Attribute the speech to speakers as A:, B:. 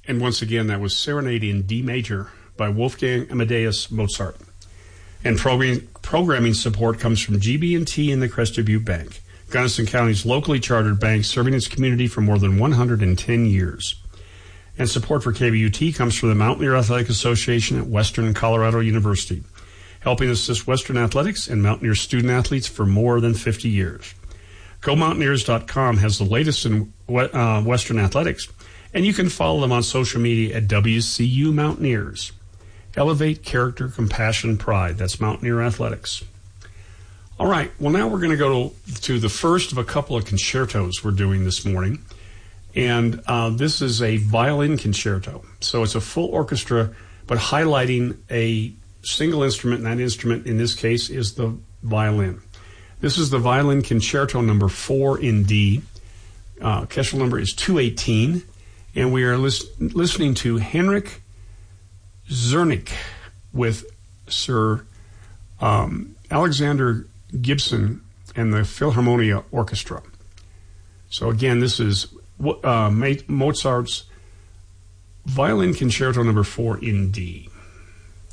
A: And once again, that was Serenade in D major by Wolfgang Amadeus Mozart. And programming support comes from GB&T and the Crested Butte Bank, Gunnison County's locally chartered bank serving its community for more than 110 years. And support for KBUT comes from the Mountaineer Athletic Association at Western Colorado University, helping assist Western athletics and Mountaineer student athletes for more than 50 years. GoMountaineers.com has the latest in Western athletics, and you can follow them on social media at WCU Mountaineers. Elevate character, compassion, pride. That's Mountaineer Athletics. All right. Well, now we're going to go to the first of a couple of concertos we're doing this morning. And this is a violin concerto. So it's a full orchestra, but highlighting a single instrument, and that instrument in this case is the violin. This is the Violin Concerto number 4 in D. Kestrel number is 218. And we are listening to Henrik Zernick with Sir Alexander Gibson and the Philharmonia Orchestra. So again, this is Mozart's Violin Concerto number 4 in D.